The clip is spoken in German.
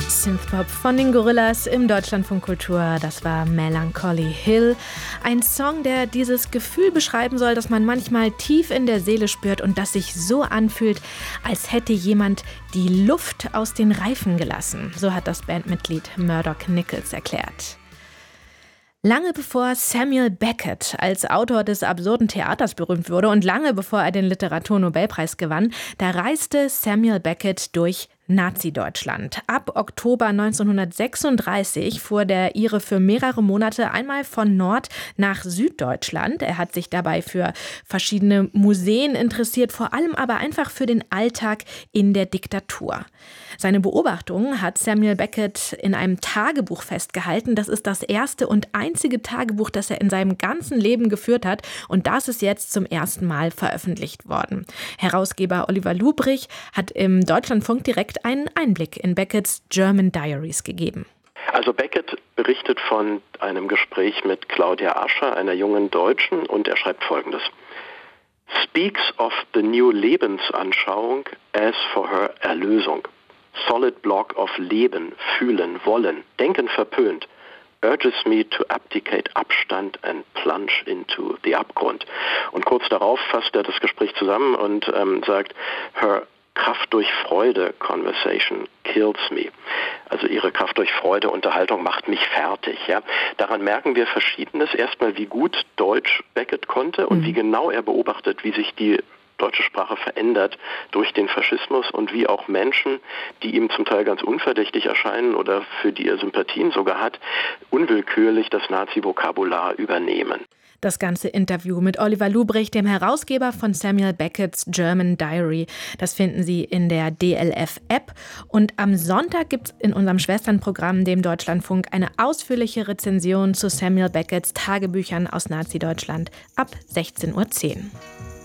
Synthpop von den Gorillas im Deutschlandfunk Kultur. Das war Melancholy Hill. Ein Song, der dieses Gefühl beschreiben soll, dass man manchmal tief in der Seele spürt und das sich so anfühlt, als hätte jemand die Luft aus den Reifen gelassen. So hat das Bandmitglied Murdoch Nichols erklärt. Lange bevor Samuel Beckett als Autor des absurden Theaters berühmt wurde und lange bevor er den Literaturnobelpreis gewann, da reiste Samuel Beckett durch Nazi-Deutschland. Ab Oktober 1936 fuhr der Ire für mehrere Monate einmal von Nord- nach Süddeutschland. Er hat sich dabei für verschiedene Museen interessiert, vor allem aber einfach für den Alltag in der Diktatur. Seine Beobachtungen hat Samuel Beckett in einem Tagebuch festgehalten. Das ist das erste und einzige Tagebuch, das er in seinem ganzen Leben geführt hat. Und das ist jetzt zum ersten Mal veröffentlicht worden. Herausgeber Oliver Lubrich hat im Deutschlandfunk direkt einen Einblick in Becketts German Diaries gegeben. Also Beckett berichtet von einem Gespräch mit Claudia Ascher, einer jungen Deutschen, und er schreibt Folgendes. Speaks of the new Lebensanschauung as for her Erlösung. Solid block of Leben, Fühlen, Wollen, Denken verpönt. Urges me to abdicate Abstand and plunge into the Abgrund. Und kurz darauf fasst er das Gespräch zusammen und sagt, her Kraft durch Freude Conversation kills me. Also ihre Kraft durch Freude Unterhaltung macht mich fertig. Ja. Daran merken wir Verschiedenes. Erstmal, wie gut Deutsch Beckett konnte und wie genau er beobachtet, wie sich die deutsche Sprache verändert durch den Faschismus und wie auch Menschen, die ihm zum Teil ganz unverdächtig erscheinen oder für die er Sympathien sogar hat, unwillkürlich das Nazi-Vokabular übernehmen. Das ganze Interview mit Oliver Lubrich, dem Herausgeber von Samuel Becketts German Diary, das finden Sie in der DLF-App. Und am Sonntag gibt es in unserem Schwesternprogramm, dem Deutschlandfunk, eine ausführliche Rezension zu Samuel Becketts Tagebüchern aus Nazi-Deutschland ab 16:10 Uhr.